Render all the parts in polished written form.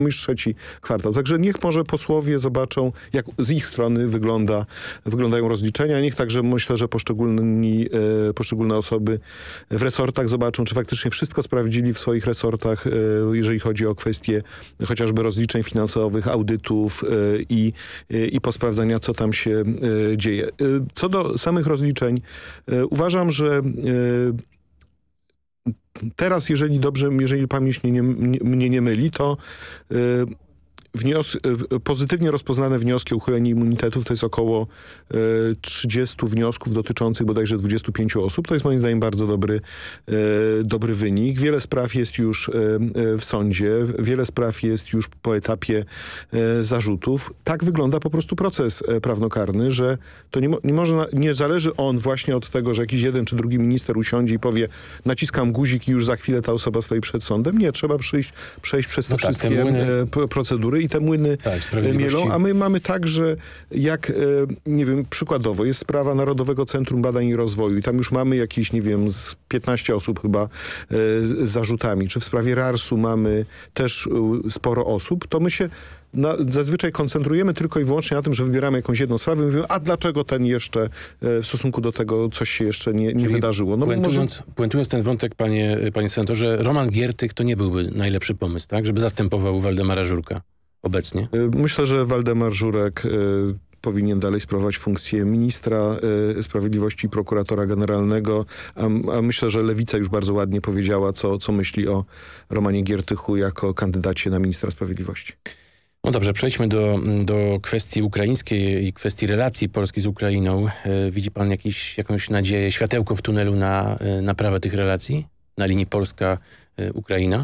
już trzeci kwartał. Także niech może posłowie zobaczą, jak z ich strony wyglądają rozliczenia. Niech także myślę, że poszczególne osoby w resortach zobaczą, czy faktycznie wszystko sprawdzili w swoich resortach, jeżeli chodzi o kwestie chociażby rozliczeń finansowych, audytów i posprawdzania, co tam się dzieje. Co do samych rozliczeń, uważam, że teraz, jeżeli pamięć mnie nie myli, to pozytywnie rozpoznane wnioski o uchylenie immunitetów to jest około 30 wniosków dotyczących bodajże 25 osób. To jest moim zdaniem bardzo dobry wynik. Wiele spraw jest już w sądzie, wiele spraw jest już po etapie zarzutów. Tak wygląda po prostu proces prawnokarny, że to nie zależy on właśnie od tego, że jakiś jeden czy drugi minister usiądzie i powie, naciskam guzik i już za chwilę ta osoba stoi przed sądem. Nie, trzeba przejść przez te wszystkie procedury i te młyny mielą, a my mamy tak, że jak, nie wiem, przykładowo jest sprawa Narodowego Centrum Badań i Rozwoju i tam już mamy jakieś, nie wiem, z 15 osób chyba z zarzutami, czy w sprawie RARS-u mamy też sporo osób, to my się zazwyczaj koncentrujemy tylko i wyłącznie na tym, że wybieramy jakąś jedną sprawę i mówimy, a dlaczego ten jeszcze w stosunku do tego coś się jeszcze nie wydarzyło. No, puentując ten wątek, panie senatorze, Roman Giertych to nie byłby najlepszy pomysł, tak? Żeby zastępował Waldemara Żurka obecnie? Myślę, że Waldemar Żurek powinien dalej sprawować funkcję ministra sprawiedliwości i prokuratora generalnego, a myślę, że Lewica już bardzo ładnie powiedziała, co myśli o Romanie Giertychu jako kandydacie na ministra sprawiedliwości. No dobrze, przejdźmy do kwestii ukraińskiej i kwestii relacji Polski z Ukrainą. Widzi pan jakąś nadzieję, światełko w tunelu na naprawę tych relacji na linii Polska-Ukraina?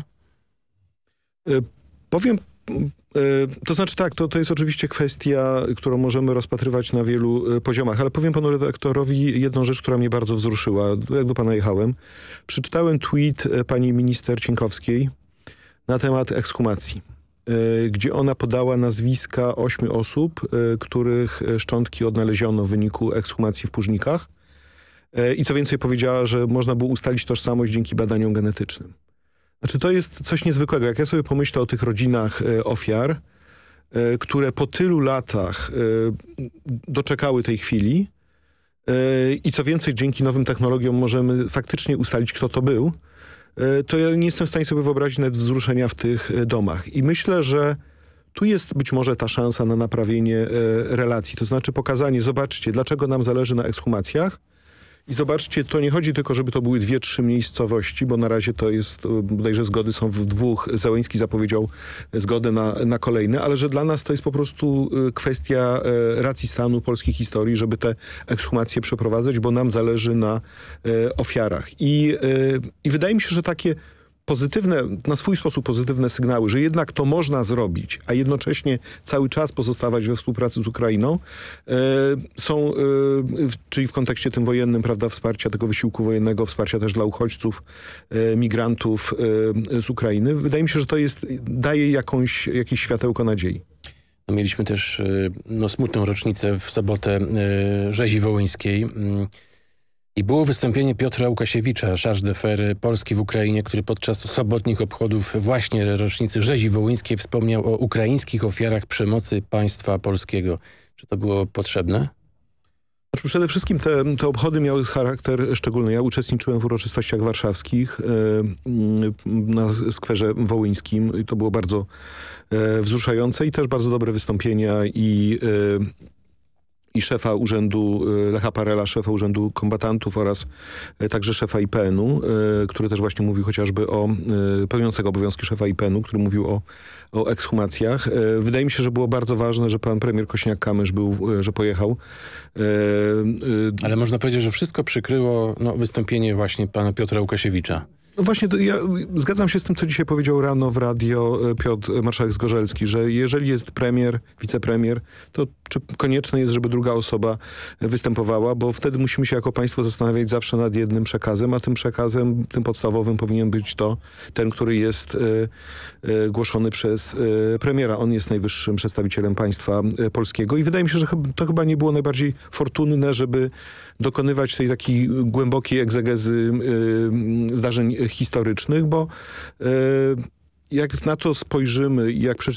Powiem, to znaczy tak, to jest oczywiście kwestia, którą możemy rozpatrywać na wielu poziomach, ale powiem panu redaktorowi jedną rzecz, która mnie bardzo wzruszyła. Jak do pana jechałem, przeczytałem tweet pani minister Cienkowskiej na temat ekshumacji, gdzie ona podała nazwiska 8 osób, których szczątki odnaleziono w wyniku ekshumacji w Pużnikach. I co więcej powiedziała, że można było ustalić tożsamość dzięki badaniom genetycznym. Znaczy to jest coś niezwykłego. Jak ja sobie pomyślę o tych rodzinach ofiar, które po tylu latach doczekały tej chwili i co więcej dzięki nowym technologiom możemy faktycznie ustalić, kto to był, to ja nie jestem w stanie sobie wyobrazić nawet wzruszenia w tych domach. I myślę, że tu jest być może ta szansa na naprawienie relacji. To znaczy pokazanie, zobaczcie, dlaczego nam zależy na ekshumacjach. I zobaczcie, to nie chodzi tylko, żeby to były 2-3 miejscowości, bo na razie to jest, bodajże zgody są w 2. Zełenski zapowiedział zgodę na kolejne, ale że dla nas to jest po prostu kwestia racji stanu polskiej historii, żeby te ekshumacje przeprowadzać, bo nam zależy na ofiarach. I wydaje mi się, że takie pozytywne, na swój sposób pozytywne sygnały, że jednak to można zrobić, a jednocześnie cały czas pozostawać we współpracy z Ukrainą, są, czyli w kontekście tym wojennym, prawda, wsparcia tego wysiłku wojennego, wsparcia też dla uchodźców, migrantów z Ukrainy. Wydaje mi się, że to daje jakieś światełko nadziei. No, mieliśmy też smutną rocznicę w sobotę rzezi wołyńskiej. I było wystąpienie Piotra Łukasiewicza, charge d'affaires Polski w Ukrainie, który podczas sobotnich obchodów właśnie rocznicy rzezi wołyńskiej wspomniał o ukraińskich ofiarach przemocy państwa polskiego. Czy to było potrzebne? Przede wszystkim te obchody miały charakter szczególny. Ja uczestniczyłem w uroczystościach warszawskich na skwerze wołyńskim i to było bardzo wzruszające i też bardzo dobre wystąpienia i szefa urzędu Lecha Parela, szefa urzędu kombatantów oraz także szefa IPN-u, który też właśnie mówił chociażby pełniącego obowiązki szefa IPN-u, który mówił o ekshumacjach. Wydaje mi się, że było bardzo ważne, że pan premier Kosiniak-Kamysz że pojechał. Ale można powiedzieć, że wszystko przykryło wystąpienie właśnie pana Piotra Łukasiewicza. No właśnie, ja zgadzam się z tym, co dzisiaj powiedział rano w radio marszałek Zgorzelski, że jeżeli jest premier, wicepremier, to czy konieczne jest, żeby druga osoba występowała, bo wtedy musimy się jako państwo zastanawiać zawsze nad jednym przekazem, a tym przekazem, tym podstawowym powinien być ten, który jest głoszony przez premiera. On jest najwyższym przedstawicielem państwa polskiego i wydaje mi się, że to chyba nie było najbardziej fortunne, żeby dokonywać tej takiej głębokiej egzegezy zdarzeń historycznych, bo jak na to spojrzymy i jak